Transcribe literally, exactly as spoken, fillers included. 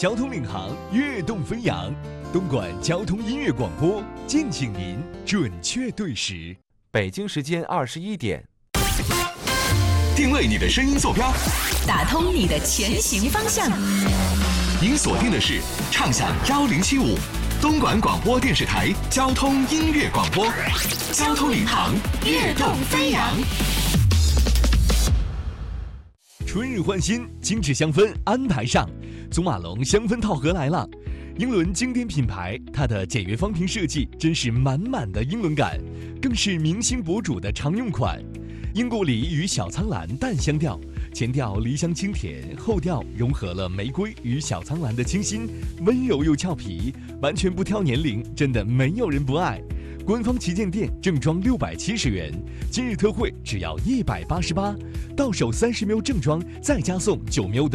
交通领航，跃动飞扬。东莞交通音乐广播，敬请您准确对时。 北京时间二十一点。 定位你的声音坐标， 打通你的前行方向。 您锁定的是畅享幺零七五东莞广播电视台交通音乐广播，交通领航，跃动飞扬。 春日换新，精致香氛安排上，祖马龙香氛套盒来了。英伦经典品牌，它的简约方瓶设计真是满满的英伦感，更是明星博主的常用款。英国梨与小苍兰淡香调，前调梨香清甜，后调融合了玫瑰与小苍兰的清新，温柔又俏皮，完全不挑年龄，真的没有人不爱。官方旗舰店正装六百七十元，今日特惠只要一百八十八，到手三十 ml 正装，再加送九 ml 的